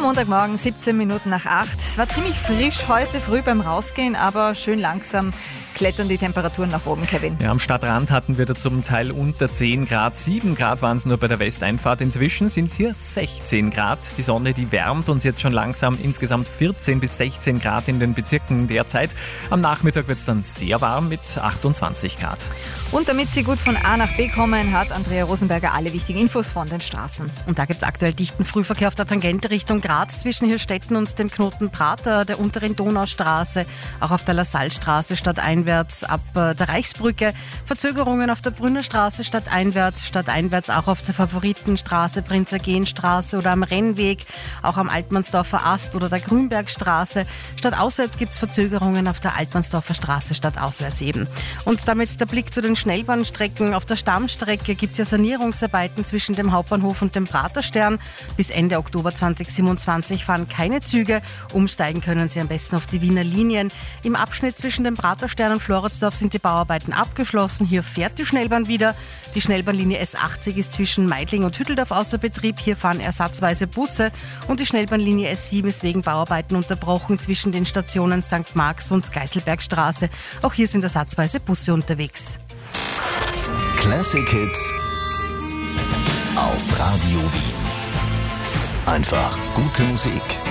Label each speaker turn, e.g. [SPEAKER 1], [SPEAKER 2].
[SPEAKER 1] Montagmorgen, 17 Minuten nach 8. Es war ziemlich frisch heute früh beim Rausgehen, aber schön langsam klettern die Temperaturen nach oben, Kevin.
[SPEAKER 2] Ja, am Stadtrand hatten wir da zum Teil unter 10 Grad. 7 Grad waren es nur bei der Westeinfahrt. Inzwischen sind es hier 16 Grad. Die Sonne, die wärmt uns jetzt schon langsam. Insgesamt 14 bis 16 Grad in den Bezirken derzeit. Am Nachmittag wird es dann sehr warm mit 28 Grad.
[SPEAKER 1] Und damit Sie gut von A nach B kommen, hat Andrea Rosenberger alle wichtigen Infos von den Straßen.
[SPEAKER 3] Und da gibt es aktuell dichten Frühverkehr auf der Tangente Richtung Graz zwischen Hirstetten und dem Knoten Prater, der unteren Donaustraße, auch auf der Lassallestraße stadteinwärts ab der Reichsbrücke. Verzögerungen auf der Brünnerstraße stadteinwärts auch auf der Favoritenstraße, Prinz-Eugen-Straße oder am Rennweg, auch am Altmannsdorfer Ast oder der Grünbergstraße. Stadtauswärts gibt es Verzögerungen auf der Altmannsdorfer Straße, stadtauswärts eben. Und damit der Blick zu den Schnellbahnstrecken. Auf der Stammstrecke gibt es ja Sanierungsarbeiten zwischen dem Hauptbahnhof und dem Praterstern. Bis Ende Oktober 2027 fahren keine Züge. Umsteigen können Sie am besten auf die Wiener Linien. Im Abschnitt zwischen dem Praterstern und Floridsdorf sind die Bauarbeiten abgeschlossen. Hier fährt die Schnellbahn wieder. Die Schnellbahnlinie S80 ist zwischen Meidling und Hütteldorf außer Betrieb. Hier fahren ersatzweise Busse. Und die Schnellbahnlinie S7 ist wegen Bauarbeiten unterbrochen zwischen den Stationen St. Marx und Geiselbergstraße. Auch hier sind ersatzweise Busse unterwegs.
[SPEAKER 4] Classic Hits auf Radio Wien. Einfach gute Musik.